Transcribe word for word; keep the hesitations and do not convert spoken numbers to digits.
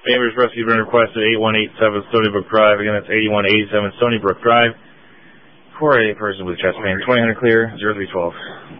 Chambers rescue been requested eighty-one eighty-seven Stony Brook Drive. Again, that's eighty-one eighty-seven Stony Brook Drive. For a person with chest pain, twenty hundred clear, zero three twelve.